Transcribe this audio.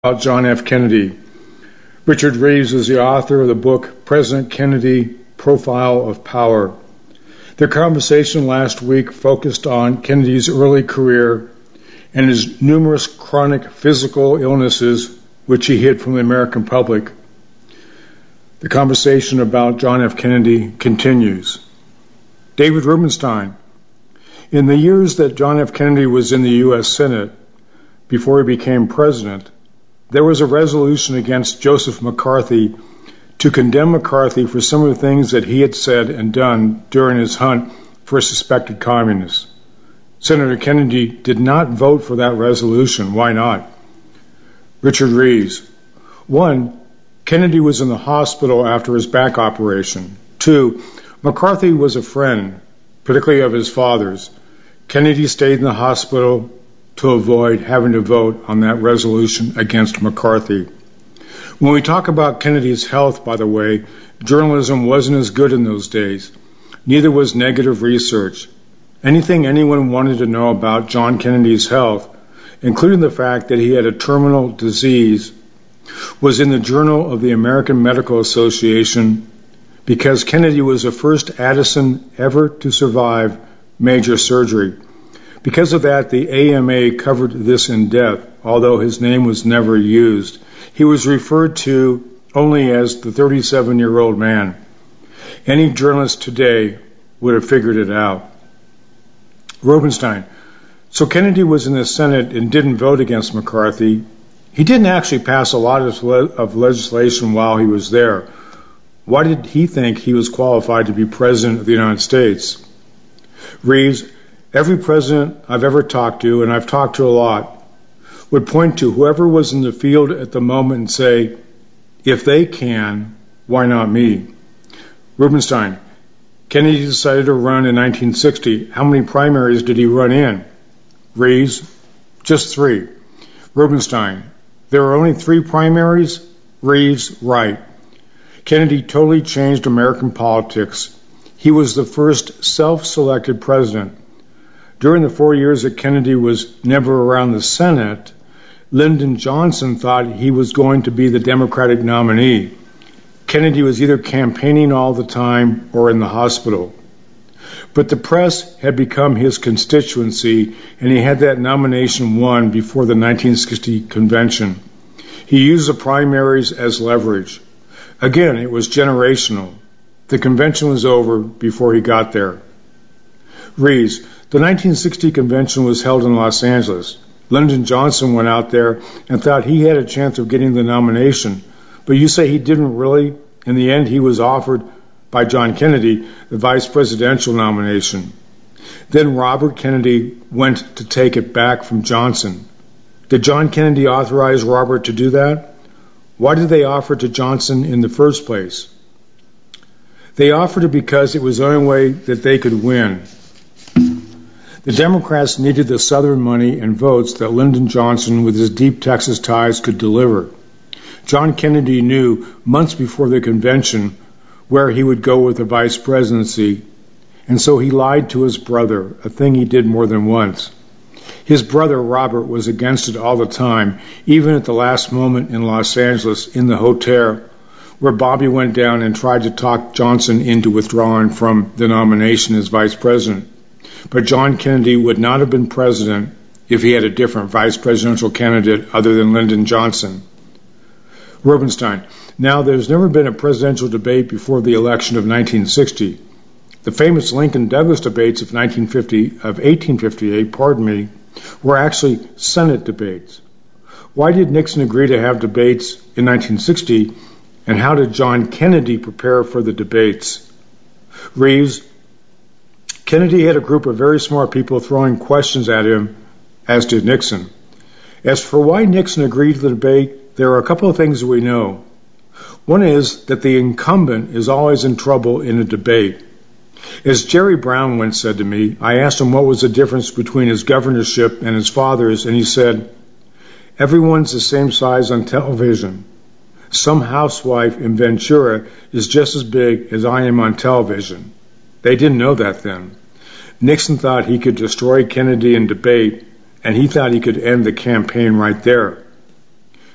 about John F. Kennedy. Richard Reeves is the author of the book President Kennedy, Profile of Power. Their conversation last week focused on Kennedy's early career and his numerous chronic physical illnesses which he hid from the American public. The conversation about John F. Kennedy continues. David Rubenstein. In the years that John F. Kennedy was in the U.S. Senate, before he became president, there was a resolution against Joseph McCarthy to condemn McCarthy for some of the things that he had said and done during his hunt for suspected communists. Senator Kennedy did not vote for that resolution. Why not? Richard Reeves. 1. Kennedy was in the hospital after his back operation. 2. McCarthy was a friend, particularly of his father's. Kennedy stayed in the hospital to avoid having to vote on that resolution against McCarthy. When we talk about Kennedy's health, by the way, journalism wasn't as good in those days. Neither was negative research. Anything anyone wanted to know about John Kennedy's health, including the fact that he had a terminal disease, was in the Journal of the American Medical Association because Kennedy was the first Addison ever to survive major surgery. Because of that, the AMA covered this in depth, although his name was never used. He was referred to only as the 37-year-old man. Any journalist today would have figured it out. Rubenstein. So Kennedy was in the Senate and didn't vote against McCarthy. He didn't actually pass a lot of legislation while he was there. Why did he think he was qualified to be president of the United States? Reeves. Every president I've ever talked to, and I've talked to a lot, would point to whoever was in the field at the moment and say, if they can, why not me? Rubenstein. Kennedy decided to run in 1960. How many primaries did he run in? Reeves. Just 3. Rubenstein. There were only 3 primaries? Reeves. Right. Kennedy totally changed American politics. He was the first self-selected president. During the 4 years that Kennedy was never around the Senate, Lyndon Johnson thought he was going to be the Democratic nominee. Kennedy was either campaigning all the time or in the hospital. But the press had become his constituency, and he had that nomination won before the 1960 convention. He used the primaries as leverage. Again, it was generational. The convention was over before he got there. Reeves. The 1960 convention was held in Los Angeles. Lyndon Johnson went out there and thought he had a chance of getting the nomination. But you say he didn't really? In the end, he was offered by John Kennedy the vice presidential nomination. Then Robert Kennedy went to take it back from Johnson. Did John Kennedy authorize Robert to do that? Why did they offer it to Johnson in the first place? They offered it because it was the only way that they could win. The Democrats needed the Southern money and votes that Lyndon Johnson, with his deep Texas ties, could deliver. John Kennedy knew months before the convention where he would go with the vice presidency, and so he lied to his brother, a thing he did more than once. His brother, Robert, was against it all the time, even at the last moment in Los Angeles in the hotel, where Bobby went down and tried to talk Johnson into withdrawing from the nomination as vice president. But John Kennedy would not have been president if he had a different vice presidential candidate other than Lyndon Johnson. Rubenstein. Now, there's never been a presidential debate before the election of 1960. The famous Lincoln-Douglas debates of 1858, were actually Senate debates. Why did Nixon agree to have debates in 1960, and how did John Kennedy prepare for the debates? Reeves. Kennedy had a group of very smart people throwing questions at him, as did Nixon. As for why Nixon agreed to the debate, there are a couple of things that we know. One is that the incumbent is always in trouble in a debate. As Jerry Brown once said to me, I asked him what was the difference between his governorship and his father's, and he said, everyone's the same size on television. Some housewife in Ventura is just as big as I am on television. They didn't know that then. Nixon thought he could destroy Kennedy in debate, and he thought he could end the campaign right there.